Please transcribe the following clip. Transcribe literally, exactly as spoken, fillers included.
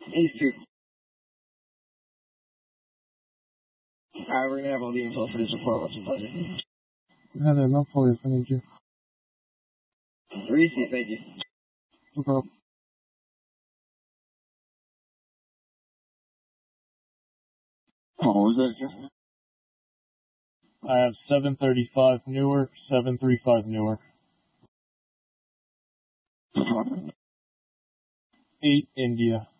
East two. Alright, we're gonna have all the info for this report. What's your pleasure? I had enough for you if I need you. Reese, thank you. No problem. Oh, what was that, Jeff? I have seven thirty-five Newark, seven thirty-five Newark. eight India.